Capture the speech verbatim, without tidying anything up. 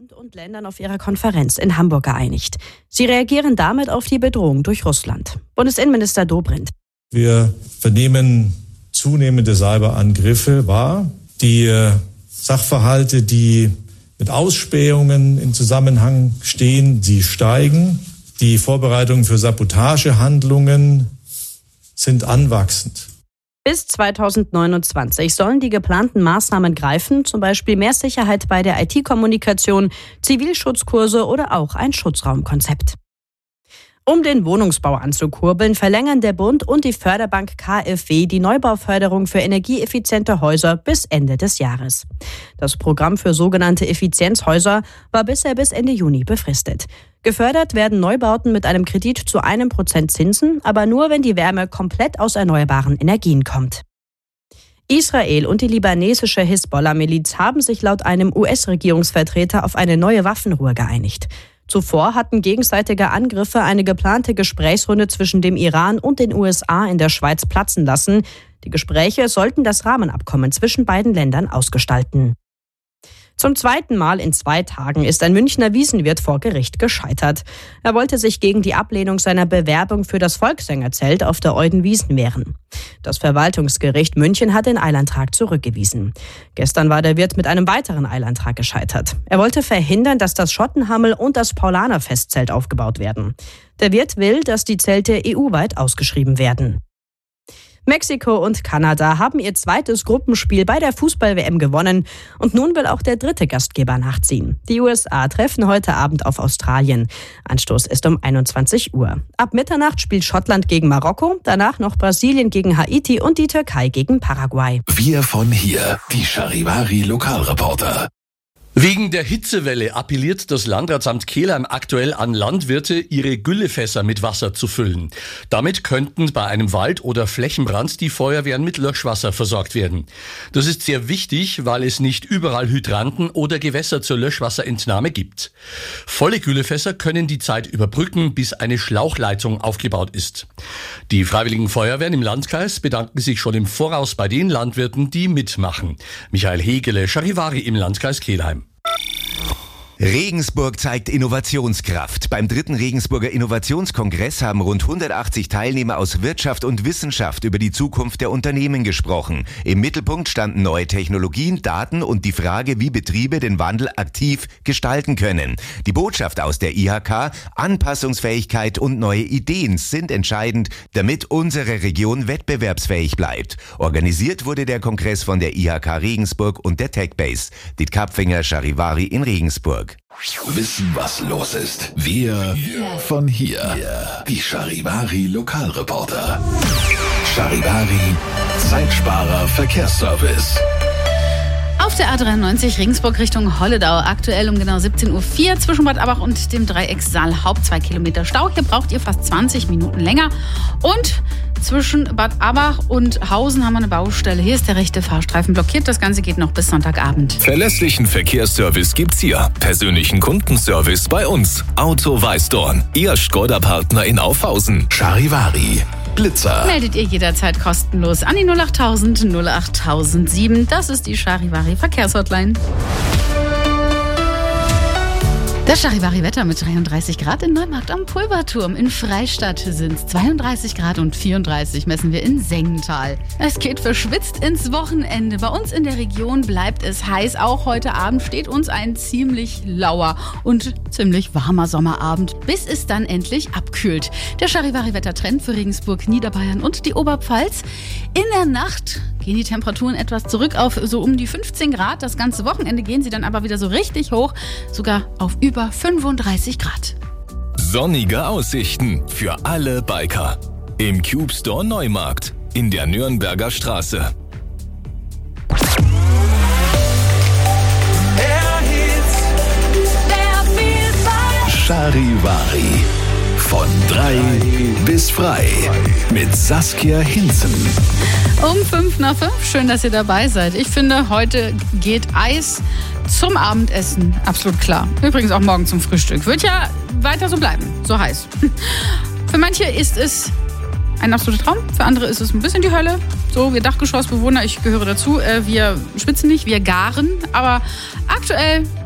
Bund und Ländern auf ihrer Konferenz in Hamburg geeinigt. Sie reagieren damit auf die Bedrohung durch Russland. Bundesinnenminister Dobrindt. Wir vernehmen zunehmende Cyberangriffe wahr. Die Sachverhalte, die mit Ausspähungen in Zusammenhang stehen, sie steigen. Die Vorbereitungen für Sabotagehandlungen sind anwachsend. Bis zweitausendneunundzwanzig sollen die geplanten Maßnahmen greifen, zum Beispiel mehr Sicherheit bei der I T-Kommunikation, Zivilschutzkurse oder auch ein Schutzraumkonzept. Um den Wohnungsbau anzukurbeln, verlängern der Bund und die Förderbank K f W die Neubauförderung für energieeffiziente Häuser bis Ende des Jahres. Das Programm für sogenannte Effizienzhäuser war bisher bis Ende Juni befristet. Gefördert werden Neubauten mit einem Kredit zu einem Prozent Zinsen, aber nur, wenn die Wärme komplett aus erneuerbaren Energien kommt. Israel und die libanesische Hisbollah-Miliz haben sich laut einem U S-Regierungsvertreter auf eine neue Waffenruhe geeinigt. Zuvor hatten gegenseitige Angriffe eine geplante Gesprächsrunde zwischen dem Iran und den U S A in der Schweiz platzen lassen. Die Gespräche sollten das Rahmenabkommen zwischen beiden Ländern ausgestalten. Zum zweiten Mal in zwei Tagen ist ein Münchner Wiesenwirt vor Gericht gescheitert. Er wollte sich gegen die Ablehnung seiner Bewerbung für das Volkssängerzelt auf der Euden-Wiesn wehren. Das Verwaltungsgericht München hat den Eilantrag zurückgewiesen. Gestern war der Wirt mit einem weiteren Eilantrag gescheitert. Er wollte verhindern, dass das Schottenhammel und das Paulaner-Festzelt aufgebaut werden. Der Wirt will, dass die Zelte E U-weit ausgeschrieben werden. Mexiko und Kanada haben ihr zweites Gruppenspiel bei der Fußball-W M gewonnen und nun will auch der dritte Gastgeber nachziehen. Die U S A treffen heute Abend auf Australien. Anstoß ist um einundzwanzig Uhr. Ab Mitternacht spielt Schottland gegen Marokko, danach noch Brasilien gegen Haiti und die Türkei gegen Paraguay. Wir von hier, die Charivari Lokalreporter. Wegen der Hitzewelle appelliert das Landratsamt Kelheim aktuell an Landwirte, ihre Güllefässer mit Wasser zu füllen. Damit könnten bei einem Wald- oder Flächenbrand die Feuerwehren mit Löschwasser versorgt werden. Das ist sehr wichtig, weil es nicht überall Hydranten oder Gewässer zur Löschwasserentnahme gibt. Volle Güllefässer können die Zeit überbrücken, bis eine Schlauchleitung aufgebaut ist. Die Freiwilligen Feuerwehren im Landkreis bedanken sich schon im Voraus bei den Landwirten, die mitmachen. Michael Hegele, Charivari im Landkreis Kelheim. Regensburg zeigt Innovationskraft. Beim dritten Regensburger Innovationskongress haben rund hundertachtzig Teilnehmer aus Wirtschaft und Wissenschaft über die Zukunft der Unternehmen gesprochen. Im Mittelpunkt standen neue Technologien, Daten und die Frage, wie Betriebe den Wandel aktiv gestalten können. Die Botschaft aus der I H K: Anpassungsfähigkeit und neue Ideen sind entscheidend, damit unsere Region wettbewerbsfähig bleibt. Organisiert wurde der Kongress von der I H K Regensburg und der TechBase. Diet Kapfinger, Charivari in Regensburg. Wissen, was los ist. Wir von hier. Die Charivari Lokalreporter. Charivari Zeitsparer Verkehrsservice. Auf der A dreiundneunzig Regensburg Richtung Holledau, aktuell um genau siebzehn Uhr vier zwischen Bad Abach und dem Dreieckssaal Haupt zwei Kilometer Stau. Hier braucht ihr fast zwanzig Minuten länger. Und zwischen Bad Abach und Hausen haben wir eine Baustelle. Hier ist der rechte Fahrstreifen blockiert. Das Ganze geht noch bis Sonntagabend. Verlässlichen Verkehrsservice gibt's hier. Persönlichen Kundenservice bei uns. Auto Weißdorn. Ihr Skoda-Partner in Aufhausen. Charivari. Blitzer. Meldet ihr jederzeit kostenlos an die null achttausend null achttausendsieben. Das ist die Charivari Verkehrshotline. Das Charivari-Wetter mit dreiunddreißig Grad in Neumarkt am Pulverturm. In Freistadt sind es zweiunddreißig Grad und vierunddreißig messen wir in Sengenthal. Es geht verschwitzt ins Wochenende. Bei uns in der Region bleibt es heiß. Auch heute Abend steht uns ein ziemlich lauer und ziemlich warmer Sommerabend, bis es dann endlich abkühlt. Der Charivari-Wettertrend für Regensburg, Niederbayern und die Oberpfalz. In der Nacht gehen die Temperaturen etwas zurück auf so um die fünfzehn Grad. Das ganze Wochenende gehen sie dann aber wieder so richtig hoch, sogar auf über fünfunddreißig Grad. Sonnige Aussichten für alle Biker. Im Cube Store Neumarkt in der Nürnberger Straße. Charivari. Von drei bis frei mit Saskia Hinzen. Um fünf nach fünf, schön, dass ihr dabei seid. Ich finde, heute geht Eis zum Abendessen, absolut klar. Übrigens auch morgen zum Frühstück. Wird ja weiter so bleiben, so heiß. Für manche ist es ein absoluter Traum, für andere ist es ein bisschen die Hölle. So, wir Dachgeschossbewohner, ich gehöre dazu, wir schwitzen nicht, wir garen. Aber aktuell